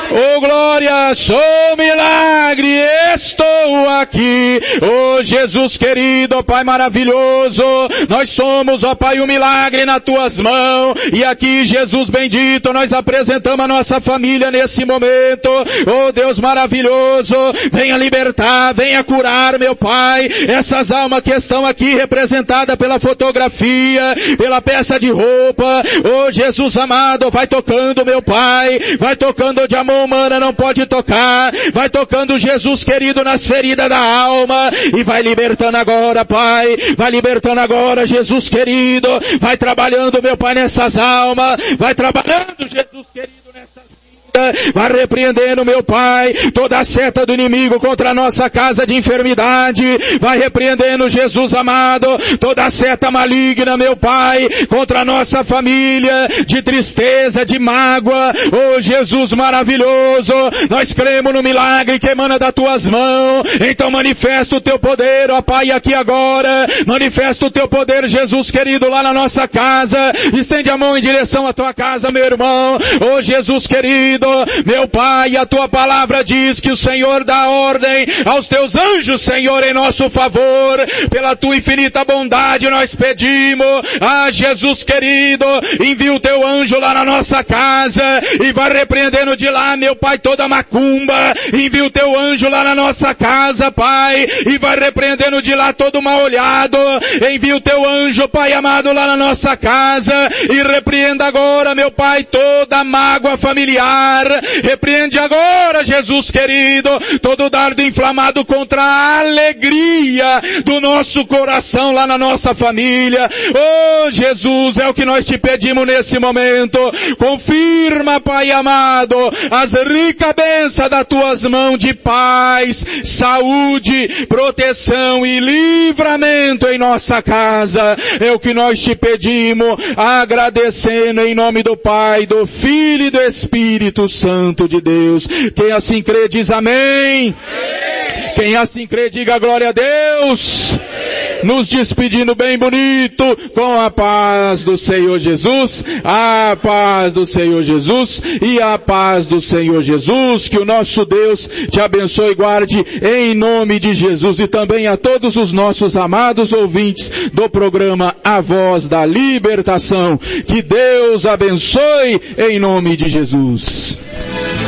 Oh glória, sou milagre, estou aqui. Oh Jesus querido, Pai maravilhoso, nós somos, ó Pai, um milagre nas tuas mãos. E aqui, Jesus bendito, nós apresentamos a nossa família nesse momento. Oh Deus maravilhoso, venha libertar, venha curar, meu Pai, essas almas que estão aqui representadas pela fotografia, pela peça de roupa. Oh Jesus amado, vai tocando, meu Pai, vai tocando onde a mão humana não pode tocar, vai tocando, Jesus querido, nas feridas da alma, e vai libertando agora, Pai, vai libertando agora, Jesus querido, vai trabalhando, meu Pai, nessas almas, vai trabalhando, Jesus querido, nessas vidas. Vai repreendendo, meu Pai, toda a seta do inimigo contra a nossa casa de enfermidade. Vai repreendendo, Jesus amado, toda a seta maligna, meu Pai, contra a nossa família, de tristeza, de mágoa. Oh Jesus maravilhoso, nós cremos no milagre que emana das tuas mãos. Então manifesta o teu poder, ó Pai, aqui agora. Manifesta o teu poder, Jesus querido, lá na nossa casa. Estende a mão em direção à tua casa, meu irmão. Oh Jesus querido, meu Pai, a tua palavra diz que o Senhor dá ordem aos teus anjos, Senhor, em nosso favor. Pela tua infinita bondade nós pedimos, Jesus querido, envia o teu anjo lá na nossa casa e vai repreendendo de lá, meu Pai, toda macumba. Envia o teu anjo lá na nossa casa, Pai, e vai repreendendo de lá todo mal olhado. Envia o teu anjo, Pai amado, lá na nossa casa e repreenda agora, meu Pai, toda mágoa familiar. Repreende agora, Jesus querido, todo dardo inflamado contra a alegria do nosso coração lá na nossa família. Oh Jesus, é o que nós te pedimos nesse momento. Confirma, Pai amado, as ricas bênçãos das tuas mãos de paz, saúde, proteção e livramento em nossa casa. É o que nós te pedimos, agradecendo em nome do Pai, do Filho e do Espírito Santo de Deus. Quem assim crê diz amém. Quem assim crê diga glória a Deus. Nos despedindo bem bonito com a paz do Senhor Jesus, a paz do Senhor Jesus e a paz do Senhor Jesus. Que o nosso Deus te abençoe e guarde em nome de Jesus, e também a todos os nossos amados ouvintes do programa A Voz da Libertação. Que Deus abençoe em nome de Jesus.